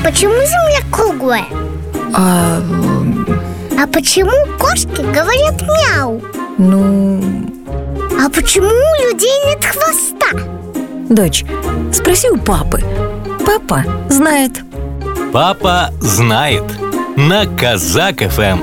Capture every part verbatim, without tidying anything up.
почему Земля круглая? А... А почему кошки говорят мяу? Ну... А почему у людей нет хвоста? Дочь, спроси у папы. Папа знает. Папа знает. На Казак эф эм.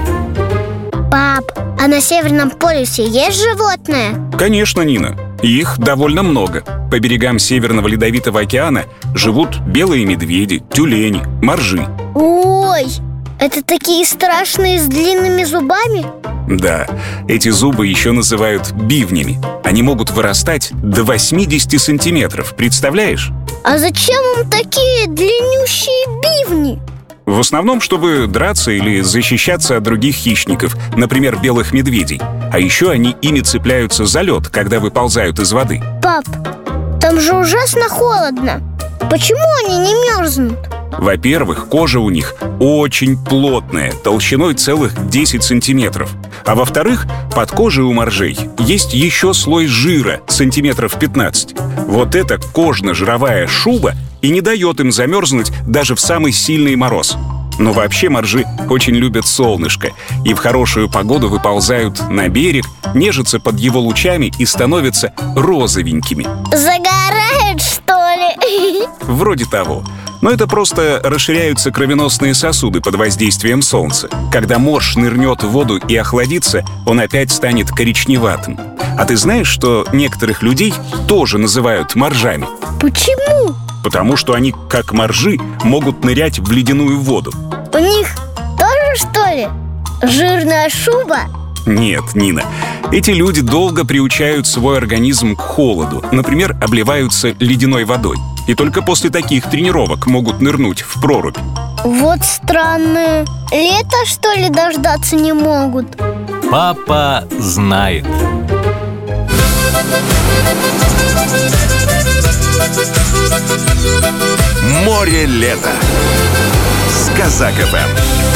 Пап, а на Северном полюсе есть животные? Конечно, Нина. Их довольно много. По берегам Северного Ледовитого океана живут белые медведи, тюлени, моржи. Ой, это такие страшные с длинными зубами? Да, эти зубы еще называют бивнями. Они могут вырастать до восьмидесяти сантиметров, представляешь? А зачем им такие длиннющие бивни? В основном, чтобы драться или защищаться от других хищников, например, белых медведей. А еще они ими цепляются за лед, когда выползают из воды. Пап, там же ужасно холодно. Почему они не мерзнут? Во-первых, кожа у них очень плотная, толщиной целых десять сантиметров. А во-вторых, под кожей у моржей есть еще слой жира, сантиметров пятнадцать. Вот эта кожно-жировая шуба и не дает им замерзнуть даже в самый сильный мороз. Но вообще моржи очень любят солнышко и в хорошую погоду выползают на берег, нежатся под его лучами и становятся розовенькими. Загорают, что ли? Вроде того. Но это просто расширяются кровеносные сосуды под воздействием солнца. Когда морж нырнет в воду и охладится, он опять станет коричневатым. А ты знаешь, что некоторых людей тоже называют моржами? Почему? Потому что они, как моржи, могут нырять в ледяную воду. У них тоже, что ли, жирная шуба? Нет, Нина, эти люди долго приучают свой организм к холоду. Например, обливаются ледяной водой. И только после таких тренировок могут нырнуть в прорубь. Вот странно. Лето, что ли, дождаться не могут? Папа знает. Море лета с Казак эф эм.